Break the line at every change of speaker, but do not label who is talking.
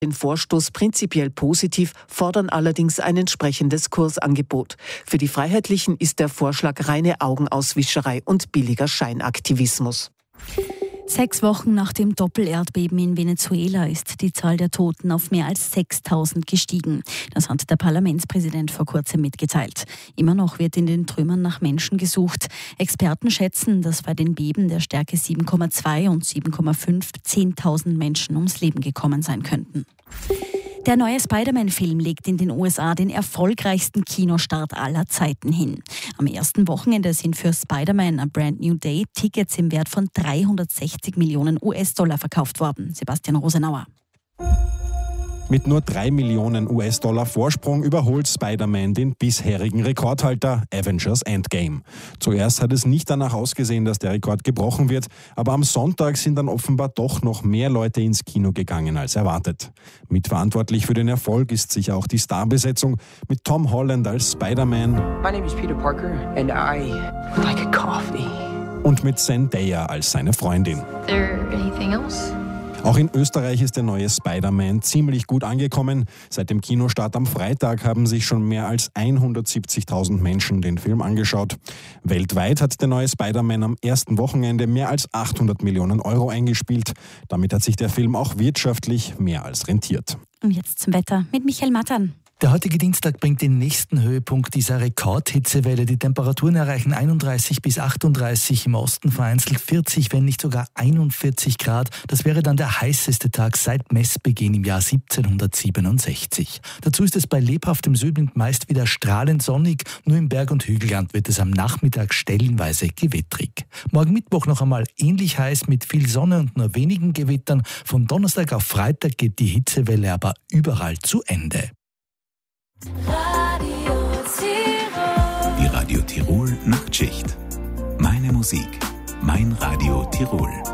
den Vorstoß prinzipiell positiv, fordern allerdings ein entsprechendes Kursangebot. Für die Freiheitlichen ist der Vorschlag reine Augenauswischerei und billiger Scheinaktivismus.
6 Wochen nach dem Doppelerdbeben in Venezuela ist die Zahl der Toten auf mehr als 6.000 gestiegen. Das hat der Parlamentspräsident vor kurzem mitgeteilt. Immer noch wird in den Trümmern nach Menschen gesucht. Experten schätzen, dass bei den Beben der Stärke 7,2 und 7,5 10.000 Menschen ums Leben gekommen sein könnten. Der neue Spider-Man-Film legt in den USA den erfolgreichsten Kinostart aller Zeiten hin. Am ersten Wochenende sind für Spider-Man A Brand New Day Tickets im Wert von 360 Millionen US-Dollar verkauft worden. Sebastian Rosenauer.
Mit nur 3 Millionen US-Dollar Vorsprung überholt Spider-Man den bisherigen Rekordhalter Avengers Endgame. Zuerst hat es nicht danach ausgesehen, dass der Rekord gebrochen wird, aber am Sonntag sind dann offenbar doch noch mehr Leute ins Kino gegangen als erwartet. Mitverantwortlich für den Erfolg ist sicher auch die Starbesetzung mit Tom Holland als Spider-Man.
My name is Peter Parker and I like a coffee.
Und mit Zendaya als seine Freundin.
Is there anything else?
Auch in Österreich ist der neue Spider-Man ziemlich gut angekommen. Seit dem Kinostart am Freitag haben sich schon mehr als 170.000 Menschen den Film angeschaut. Weltweit hat der neue Spider-Man am ersten Wochenende mehr als 800 Millionen Euro eingespielt. Damit hat sich der Film auch wirtschaftlich mehr als rentiert.
Und jetzt zum Wetter mit Michael Mattern.
Der heutige Dienstag bringt den nächsten Höhepunkt dieser Rekordhitzewelle. Die Temperaturen erreichen 31 bis 38, im Osten vereinzelt 40, wenn nicht sogar 41 Grad. Das wäre dann der heißeste Tag seit Messbeginn im Jahr 1767. Dazu ist es bei lebhaftem Südwind meist wieder strahlend sonnig. Nur im Berg- und Hügelland wird es am Nachmittag stellenweise gewittrig. Morgen Mittwoch noch einmal ähnlich heiß mit viel Sonne und nur wenigen Gewittern. Von Donnerstag auf Freitag geht die Hitzewelle aber überall zu Ende.
Die Radio Tirol Nachtschicht. Meine Musik, mein Radio Tirol.